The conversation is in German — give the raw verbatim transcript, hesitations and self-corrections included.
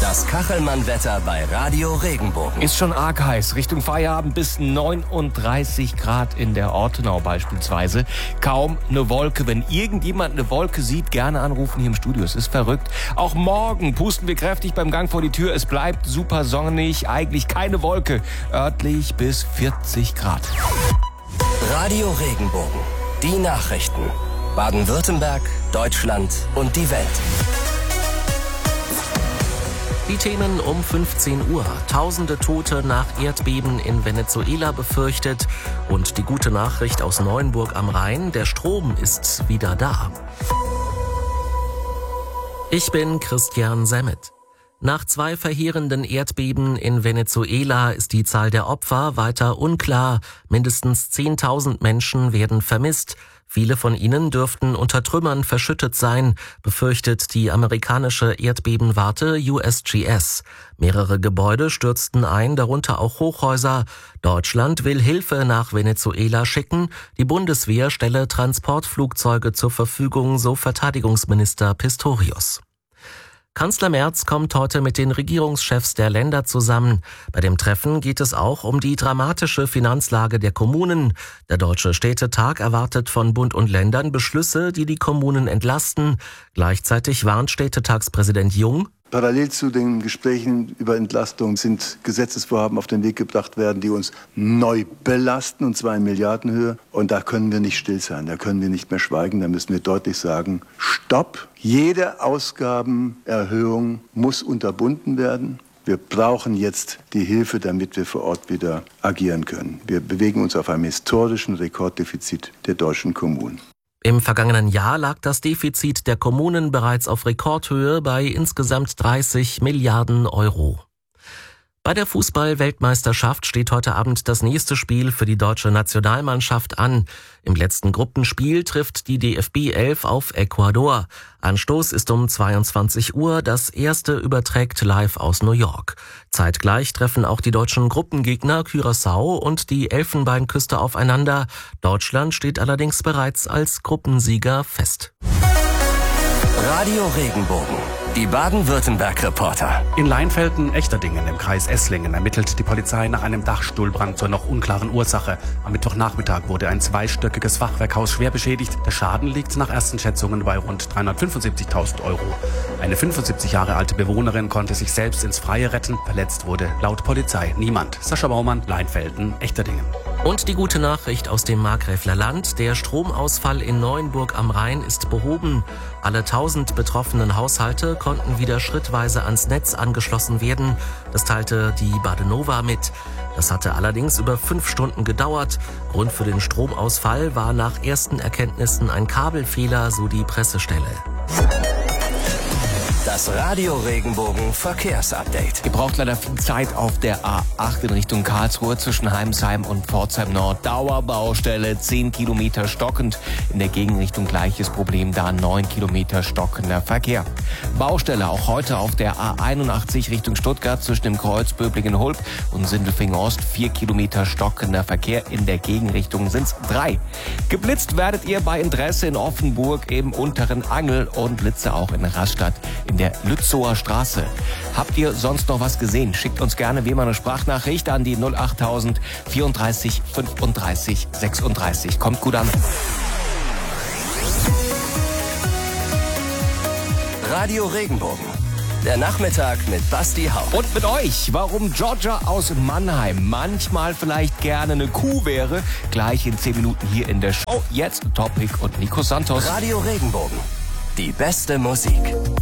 Das Kachelmann-Wetter bei Radio Regenbogen. Ist schon arg heiß. Richtung Feierabend bis neununddreißig Grad in der Ortenau beispielsweise. Kaum eine Wolke. Wenn irgendjemand eine Wolke sieht, gerne anrufen hier im Studio. Es ist verrückt. Auch morgen pusten wir kräftig beim Gang vor die Tür. Es bleibt super sonnig. Eigentlich keine Wolke. Örtlich bis vierzig Grad. Radio Regenbogen. Die Nachrichten. Baden-Württemberg, Deutschland und die Welt. Die Themen um fünfzehn Uhr. Tausende Tote nach Erdbeben in Venezuela befürchtet. Und die gute Nachricht aus Neuenburg am Rhein, der Strom ist wieder da. Ich bin Christian Semmet. Nach zwei verheerenden Erdbeben in Venezuela ist die Zahl der Opfer weiter unklar. Mindestens zehntausend Menschen werden vermisst. Viele von ihnen dürften unter Trümmern verschüttet sein, befürchtet die amerikanische Erdbebenwarte U S G S. Mehrere Gebäude stürzten ein, darunter auch Hochhäuser. Deutschland will Hilfe nach Venezuela schicken. Die Bundeswehr stelle Transportflugzeuge zur Verfügung, so Verteidigungsminister Pistorius. Kanzler Merz kommt heute mit den Regierungschefs der Länder zusammen. Bei dem Treffen geht es auch um die dramatische Finanzlage der Kommunen. Der Deutsche Städtetag erwartet von Bund und Ländern Beschlüsse, die die Kommunen entlasten. Gleichzeitig warnt Städtetagspräsident Jung: Parallel zu den Gesprächen über Entlastung sind Gesetzesvorhaben auf den Weg gebracht werden, die uns neu belasten, und zwar in Milliardenhöhe. Und da können wir nicht still sein, da können wir nicht mehr schweigen, da müssen wir deutlich sagen: Stopp! Jede Ausgabenerhöhung muss unterbunden werden. Wir brauchen jetzt die Hilfe, damit wir vor Ort wieder agieren können. Wir bewegen uns auf einem historischen Rekorddefizit der deutschen Kommunen. Im vergangenen Jahr lag das Defizit der Kommunen bereits auf Rekordhöhe bei insgesamt dreißig Milliarden Euro. Bei der Fußball-Weltmeisterschaft steht heute Abend das nächste Spiel für die deutsche Nationalmannschaft an. Im letzten Gruppenspiel trifft die D F B elf auf Ecuador. Anstoß ist um zweiundzwanzig Uhr, das erste überträgt live aus New York. Zeitgleich treffen auch die deutschen Gruppengegner Curaçao und die Elfenbeinküste aufeinander. Deutschland steht allerdings bereits als Gruppensieger fest. Radio Regenbogen. Die Baden-Württemberg-Reporter. In Leinfelden-Echterdingen im Kreis Esslingen ermittelt die Polizei nach einem Dachstuhlbrand zur noch unklaren Ursache. Am Mittwochnachmittag wurde ein zweistöckiges Fachwerkhaus schwer beschädigt. Der Schaden liegt nach ersten Schätzungen bei rund dreihundertfünfundsiebzigtausend Euro. Eine fünfundsiebzig Jahre alte Bewohnerin konnte sich selbst ins Freie retten. Verletzt wurde laut Polizei niemand. Sascha Baumann, Leinfelden-Echterdingen. Und die gute Nachricht aus dem Markgräfler Land: Der Stromausfall in Neuenburg am Rhein ist behoben. Alle tausend betroffenen Haushalte konnten wieder schrittweise ans Netz angeschlossen werden. Das teilte die Badenova mit. Das hatte allerdings über fünf Stunden gedauert. Grund für den Stromausfall war nach ersten Erkenntnissen ein Kabelfehler, so die Pressestelle. Das Radio Regenbogen Verkehrsupdate. Ihr braucht leider viel Zeit auf der A acht in Richtung Karlsruhe zwischen Heimsheim und Pforzheim Nord. Dauerbaustelle, zehn Kilometer stockend. In der Gegenrichtung gleiches Problem, da neun Kilometer stockender Verkehr. Baustelle auch heute auf der A einundachtzig Richtung Stuttgart zwischen dem Kreuz Böblingen-Hulb und Sindelfingen-Ost. vier Kilometer stockender Verkehr. In der Gegenrichtung sind's drei. Geblitzt werdet ihr bei Interesse in Offenburg im unteren Angel und Blitze auch in Rastatt in der Lützower Straße. Habt ihr sonst noch was gesehen? Schickt uns gerne wie immer eine Sprachnachricht an die null achttausend vierunddreißig fünfunddreißig sechsunddreißig. Kommt gut an. Radio Regenbogen. Der Nachmittag mit Basti Haupt. Und mit euch, warum Georgia aus Mannheim manchmal vielleicht gerne eine Kuh wäre. Gleich in zehn Minuten hier in der Show. Jetzt Topic und Nico Santos. Radio Regenbogen. Die beste Musik.